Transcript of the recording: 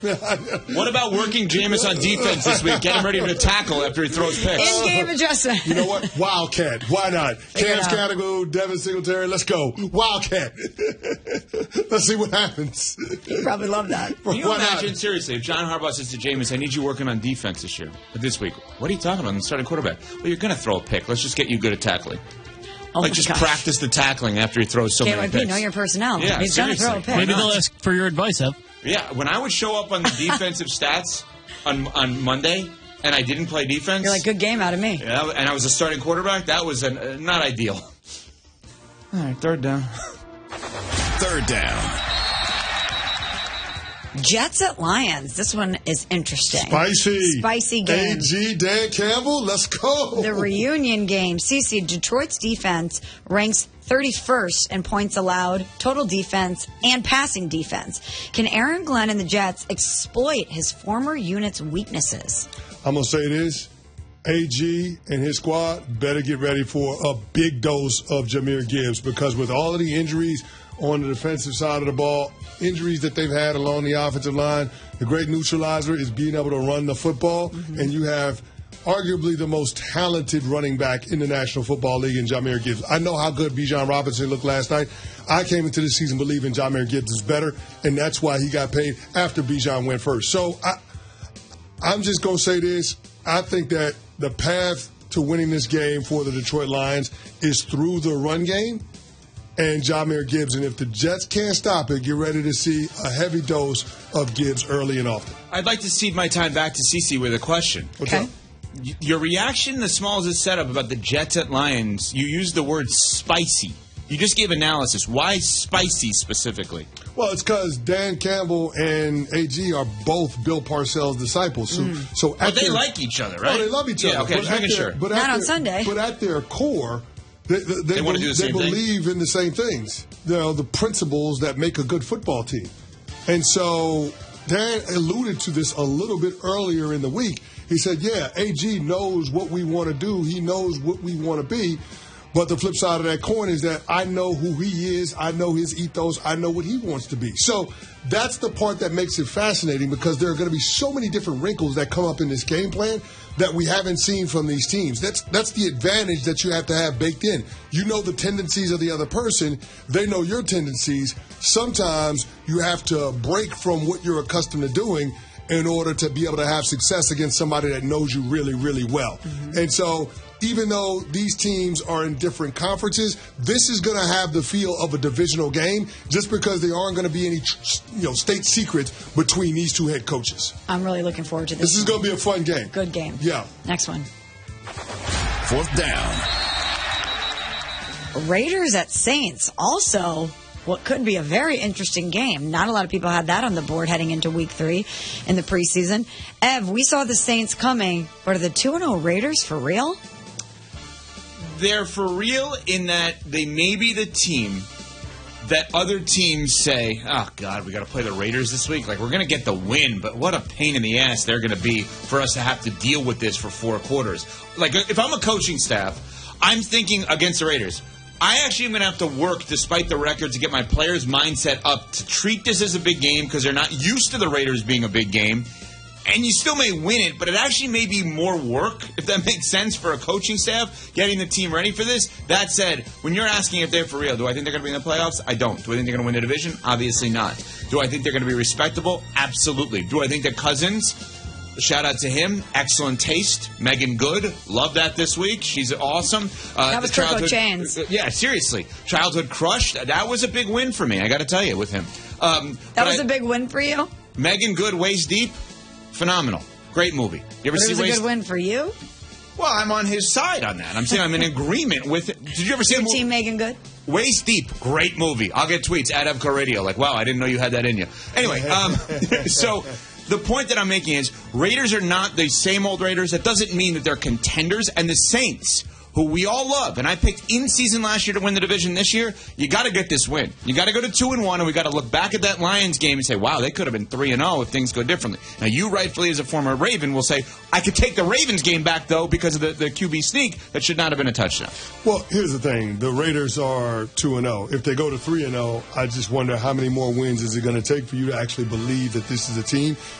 What about working Jameis on defense this week? Get him ready to tackle after he throws picks. In-game adjustment. You know what? Wildcat. Why not? Cam Scattergood, Devin Singletary. Let's go. Wildcat. Let's see what happens. You probably love that. Can you imagine, seriously, if John Harbaugh says to Jameis, I need you working on defense this year, but this week, what are you talking about? I'm starting quarterback. Well, you're going to throw a pick. Let's just get you good at tackling. Oh just practice the tackling after he throws so many picks. Know your personnel. Yeah, he's going to throw a pick. Maybe they'll ask for your advice, Ev. Yeah, when I would show up on the defensive stats on Monday and I didn't play defense. You're like, good game out of me. Yeah, and I was a starting quarterback. That was not ideal. All right, third down. Third down. Jets at Lions. This one is interesting. Spicy game. AG, Dan Campbell, let's go. The reunion game. CC, Detroit's defense ranks 31st in points allowed, total defense, and passing defense. Can Aaron Glenn and the Jets exploit his former unit's weaknesses? I'm going to say this. AG and his squad better get ready for a big dose of Jahmyr Gibbs, because with all of the injuries on the defensive side of the ball, injuries that they've had along the offensive line, the great neutralizer is being able to run the football, and you have arguably the most talented running back in the National Football League in Jahmyr Gibbs. I know how good Bijan Robinson looked last night. I came into this season believing Jahmyr Gibbs is better, and that's why he got paid after Bijan went first. So I'm just going to say this. I think that the path to winning this game for the Detroit Lions is through the run game and Jahmyr Gibbs. And if the Jets can't stop it, get ready to see a heavy dose of Gibbs early and often. I'd like to cede my time back to Cece with a question. What's up? Your reaction, as small as it's set up, about the Jets at Lions, you used the word spicy. You just gave analysis. Why spicy specifically? Well, it's because Dan Campbell and AG are both Bill Parcells' disciples. But they like each other, right? Oh, they love each other. Yeah, okay, just making sure. Not on Sunday. But at their core, they want to do the same thing? believe in the same things. You know, the principles that make a good football team. And so Dan alluded to this a little bit earlier in the week. He said, yeah, AG knows what we want to do. He knows what we want to be. But the flip side of that coin is that I know who he is. I know his ethos. I know what he wants to be. So that's the part that makes it fascinating, because there are going to be so many different wrinkles that come up in this game plan that we haven't seen from these teams. That's the advantage that you have to have baked in. You know the tendencies of the other person. They know your tendencies. Sometimes you have to break from what you're accustomed to doing in order to be able to have success against somebody that knows you really, really well. And so even though these teams are in different conferences, this is going to have the feel of a divisional game, just because there aren't going to be any state secrets between these two head coaches. I'm really looking forward to this. This is going to be a fun game. Good game. Yeah. Next one. Fourth down. Raiders at Saints. Also, what could be a very interesting game. Not a lot of people had that on the board heading into Week 3 in the preseason. Ev, we saw the Saints coming, but are the 2-0 Raiders for real? They're for real in that they may be the team that other teams say, oh, God, we got to play the Raiders this week. Like, we're going to get the win, but what a pain in the ass they're going to be for us to have to deal with this for 4 quarters. Like, if I'm a coaching staff, I'm thinking against the Raiders, I actually am going to have to work, despite the record, to get my players' mindset up to treat this as a big game, because they're not used to the Raiders being a big game. And you still may win it, but it actually may be more work, if that makes sense, for a coaching staff, getting the team ready for this. That said, when you're asking if they're for real, do I think they're going to be in the playoffs? I don't. Do I think they're going to win the division? Obviously not. Do I think they're going to be respectable? Absolutely. Do I think that Cousins, shout out to him, excellent taste. Megan Good, love that this week. She's awesome. That was Coco Chains. Yeah, seriously. Childhood crush, that was a big win for me, I got to tell you, with him. That was a big win for you? Megan Good, Waist Deep. Phenomenal. Great movie. You ever see It was a good win for you? Well, I'm on his side on that. I'm saying I'm in agreement with it. Did you ever see your team Megan Good? Waist Deep, great movie. I'll get tweets at Evco Radio. Like, wow, I didn't know you had that in you. Anyway, so the point that I'm making is Raiders are not the same old Raiders. That doesn't mean that they're contenders. And the Saints, who we all love, and I picked in season last year to win the division this year, you got to get this win. You got to go to 2-1, and we got to look back at that Lions game and say, wow, they could have been 3-0 if things go differently. Now, you rightfully, as a former Raven, will say, I could take the Ravens game back, though, because of the QB sneak. That should not have been a touchdown. Well, here's the thing. The Raiders are 2-0. If they go to 3-0, I just wonder how many more wins is it going to take for you to actually believe that this is a team